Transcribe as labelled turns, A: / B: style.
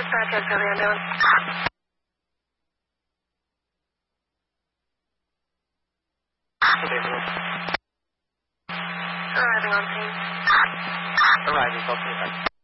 A: Roger, for the ambulance. Arriving on scene.
B: Arriving, okay,